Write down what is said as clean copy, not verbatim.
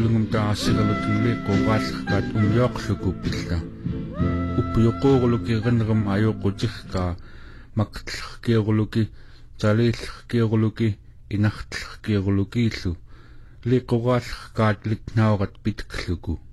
lungum taasigalutinli qoqaallaqkaat umyoqlukupilla uppuyoqooruluki qinram ayoqutihka maktlerkioruluki taliillerkioruluki inartlerkiorulukiillu liqoqaallaqkaat litnaorat pitkluku